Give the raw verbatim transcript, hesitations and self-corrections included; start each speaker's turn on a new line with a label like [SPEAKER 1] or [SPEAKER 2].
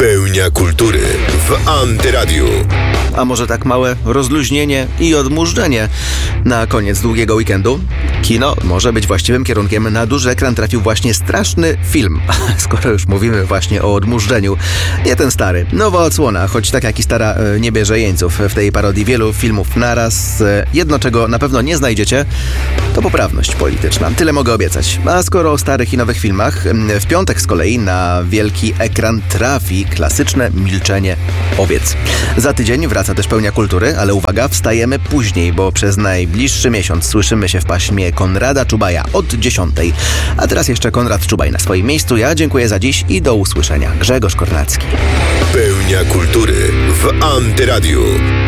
[SPEAKER 1] Pełnia kultury w Antyradiu.
[SPEAKER 2] A może tak małe rozluźnienie i odmurzenie na koniec długiego weekendu? Kino może być właściwym kierunkiem. Na duży ekran trafił właśnie straszny film. Skoro już mówimy właśnie o odmurzeniu. Nie ten stary. Nowa odsłona, choć tak jak i stara nie bierze jeńców. W tej parodii wielu filmów naraz. Jedno, czego na pewno nie znajdziecie, to poprawność polityczna. Tyle mogę obiecać. A skoro o starych i nowych filmach, w piątek z kolei na wielki ekran trafi klasyczne Milczenie owiec. Za tydzień wraca też Pełnia kultury, ale uwaga, wstajemy później, bo przez najbliższy miesiąc słyszymy się w paśmie Konrada Czubaja od dziesiątej. A teraz jeszcze Konrad Czubaj na swoim miejscu. Ja dziękuję za dziś i do usłyszenia. Grzegorz Kornacki.
[SPEAKER 1] Pełnia kultury w Antyradiu.